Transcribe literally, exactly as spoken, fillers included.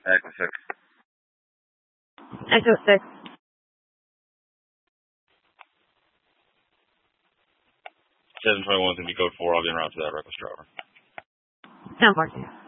Echo six. Echo six. seven twenty-one is going to be code four. I'll be en route to that reckless driver. ten fourteen.